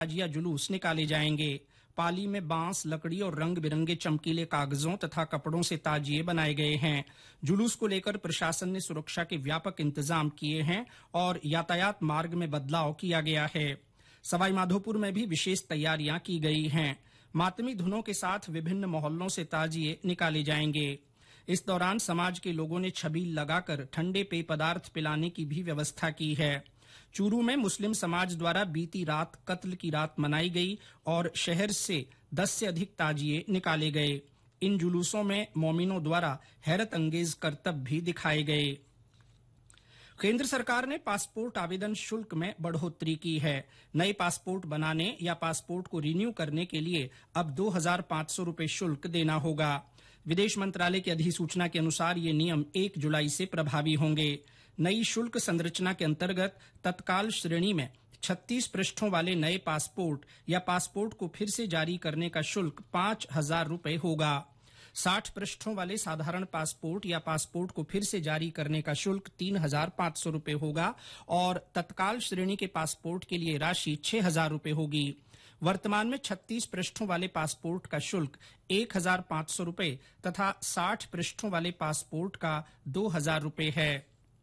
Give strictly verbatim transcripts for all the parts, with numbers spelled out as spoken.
ताजिया जुलूस निकाले जाएंगे। पाली में बांस, लकड़ी और रंग बिरंगे चमकीले कागजों तथा कपड़ों से ताजिए बनाए गए हैं। जुलूस को लेकर प्रशासन ने सुरक्षा के व्यापक इंतजाम किए हैं और यातायात मार्ग में बदलाव किया गया है। सवाईमाधोपुर में भी विशेष तैयारियां की गई हैं। मातमी धुनों के साथ विभिन्न मोहल्लों से ताजिए निकाले जाएंगे। इस दौरान समाज के लोगों ने छबील लगाकर ठंडे पेय पदार्थ पिलाने की भी व्यवस्था की है। चूरू में मुस्लिम समाज द्वारा बीती रात कत्ल की रात मनाई गई और शहर से दस से अधिक ताजिए निकाले गए। इन जुलूसों में मोमिनों द्वारा हैरत अंगेज करतब भी दिखाए गए। केंद्र सरकार ने पासपोर्ट आवेदन शुल्क में बढ़ोतरी की है। नए पासपोर्ट बनाने या पासपोर्ट को रिन्यू करने के लिए अब दो हजार पांच सौ रूपये शुल्क देना होगा। विदेश मंत्रालय की अधिसूचना के अनुसार ये नियम एक जुलाई से प्रभावी होंगे। नई शुल्क संरचना के अंतर्गत तत्काल श्रेणी में छत्तीस पृष्ठों वाले नए पासपोर्ट या पासपोर्ट को फिर से जारी करने का शुल्क पांच हजार रूपये होगा। साठ पृष्ठों वाले साधारण पासपोर्ट या पासपोर्ट को फिर से जारी करने का शुल्क तीन हजार पांच सौ रूपये होगा और तत्काल श्रेणी के पासपोर्ट के लिए राशि छह हजार रूपये होगी। वर्तमान में छत्तीस पृष्ठों वाले पासपोर्ट का शुल्क एक हजार पांच सौ रूपये तथा साठ पृष्ठों वाले पासपोर्ट का दो हजार रूपये है।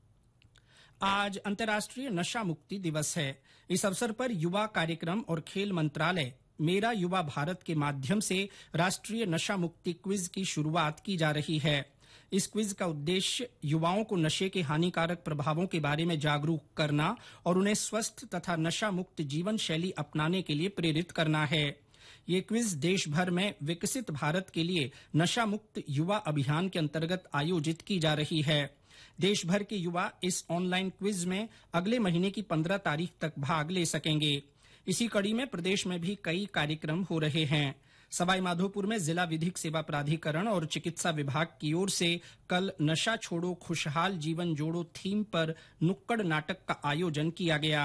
आज अंतर्राष्ट्रीय नशा मुक्ति दिवस है। इस अवसर पर युवा कार्यक्रम और खेल मंत्रालय मेरा युवा भारत के माध्यम से राष्ट्रीय नशा मुक्ति क्विज की शुरुआत की जा रही है। इस क्विज का उद्देश्य युवाओं को नशे के हानिकारक प्रभावों के बारे में जागरूक करना और उन्हें स्वस्थ तथा नशा मुक्त जीवन शैली अपनाने के लिए प्रेरित करना है। ये क्विज देश भर में विकसित भारत के लिए नशा मुक्त युवा अभियान के अंतर्गत आयोजित की जा रही है। देश भर के युवा इस ऑनलाइन क्विज में अगले महीने की पंद्रह तारीख तक भाग ले सकेंगे। इसी कड़ी में प्रदेश में भी कई कार्यक्रम हो रहे हैं। सवाईमाधोपुर में जिला विधिक सेवा प्राधिकरण और चिकित्सा विभाग की ओर से कल नशा छोड़ो खुशहाल जीवन जोड़ो थीम पर नुक्कड़ नाटक का आयोजन किया गया।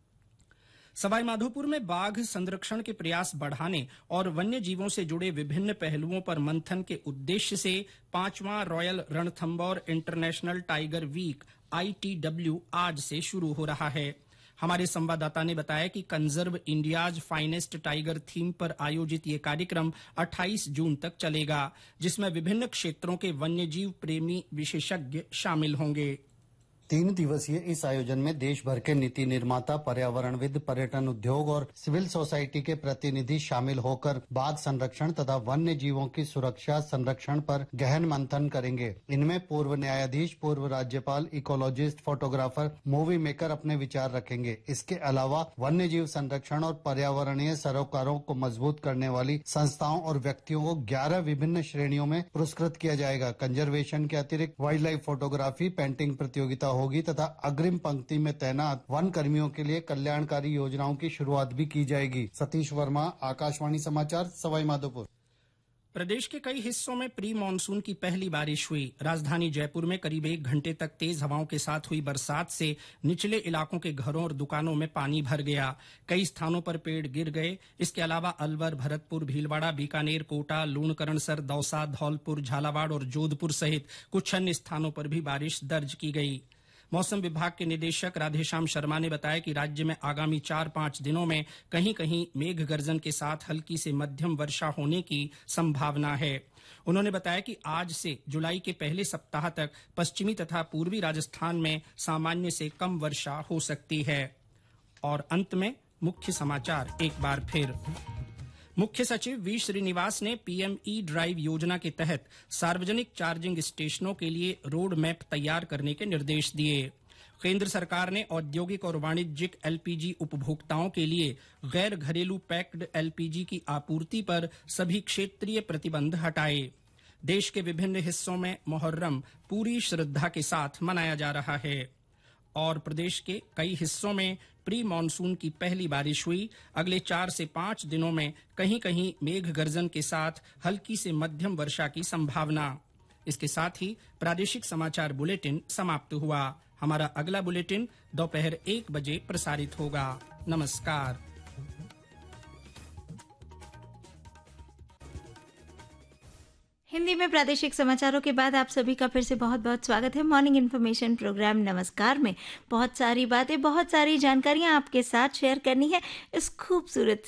सवाईमाधोपुर में बाघ संरक्षण के प्रयास बढ़ाने और वन्य जीवों से जुड़े विभिन्न पहलुओं पर मंथन के उद्देश्य से पांचवां royal Ranthambore international tiger week I T W आज से शुरू हो रहा है। हमारे संवाददाता ने बताया कि conserve India's finest tiger theme पर आयोजित ये कार्यक्रम अट्ठाईस जून तक चलेगा, जिसमें विभिन्न क्षेत्रों के वन्यजीव प्रेमी विशेषज्ञ शामिल होंगे। तीन दिवसीय इस आयोजन में देश भर के नीति निर्माता, पर्यावरणविद, पर्यटन उद्योग और सिविल सोसाइटी के प्रतिनिधि शामिल होकर बाघ संरक्षण तथा वन्य जीवों की सुरक्षा संरक्षण पर गहन मंथन करेंगे। इनमें पूर्व न्यायाधीश, पूर्व राज्यपाल, इकोलॉजिस्ट, फोटोग्राफर, मूवी मेकर अपने विचार रखेंगे। इसके अलावा वन्य जीव संरक्षण और पर्यावरणीय सरोकारों को मजबूत करने वाली संस्थाओं और व्यक्तियों को ग्यारह विभिन्न श्रेणियों में पुरस्कृत किया जाएगा। कंजर्वेशन के अतिरिक्त वाइल्ड लाइफ फोटोग्राफी, पेंटिंग प्रतियोगिता होगी तथा अग्रिम पंक्ति में तैनात वन कर्मियों के लिए कल्याणकारी योजनाओं की शुरुआत भी की जाएगी। सतीश वर्मा, आकाशवाणी समाचार, सवाईमाधोपुर। प्रदेश के कई हिस्सों में प्री मानसून की पहली बारिश हुई। राजधानी जयपुर में करीब एक घंटे तक तेज हवाओं के साथ हुई बरसात से निचले इलाकों के घरों और दुकानों में पानी भर गया। कई स्थानों पर पेड़ गिर गए। इसके अलावा अलवर, भरतपुर, भीलवाड़ा, बीकानेर, कोटा, लूणकरणसर, दौसा, धौलपुर, झालावाड़ और जोधपुर सहित कुछ अन्य स्थानों पर भी बारिश दर्ज की गई। मौसम विभाग के निदेशक राधेश्याम शर्मा ने बताया कि राज्य में आगामी चार पांच दिनों में कहीं कहीं मेघ गर्जन के साथ हल्की से मध्यम वर्षा होने की संभावना है। उन्होंने बताया कि आज से जुलाई के पहले सप्ताह तक पश्चिमी तथा पूर्वी राजस्थान में सामान्य से कम वर्षा हो सकती है। और अंत में मुख्य समाचार एक बार फिर। मुख्य सचिव वी श्रीनिवास ने पीएम ई ड्राइव योजना के तहत सार्वजनिक चार्जिंग स्टेशनों के लिए रोड मैप तैयार करने के निर्देश दिए। केंद्र सरकार ने औद्योगिक और वाणिज्यिक एलपीजी उपभोक्ताओं के लिए गैर घरेलू पैक्ड एलपीजी की आपूर्ति पर सभी क्षेत्रीय प्रतिबंध हटाए। देश के विभिन्न हिस्सों में मुहर्रम पूरी श्रद्धा के साथ मनाया जा रहा है। और प्रदेश के कई हिस्सों में प्री मानसून की पहली बारिश हुई। अगले चार से पांच दिनों में कहीं कहीं मेघ गर्जन के साथ हल्की से मध्यम वर्षा की संभावना। इसके साथ ही प्रादेशिक समाचार बुलेटिन समाप्त हुआ। हमारा अगला बुलेटिन दोपहर एक बजे प्रसारित होगा। नमस्कार। हिंदी में प्रादेशिक समाचारों के बाद आप सभी का फिर से बहुत बहुत स्वागत है मॉर्निंग इन्फॉर्मेशन प्रोग्राम नमस्कार में। बहुत सारी बातें, बहुत सारी जानकारियां आपके साथ शेयर करनी है इस खूबसूरत